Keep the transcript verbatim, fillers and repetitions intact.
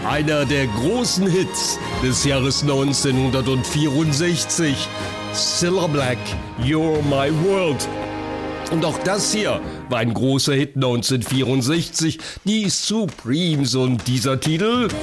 einer der großen Hits des Jahres neunzehnhundertvierundsechzig. Cilla Black, You're My World. Und auch das hier war ein großer Hit neunzehnhundertvierundsechzig, die Supremes, und dieser Titel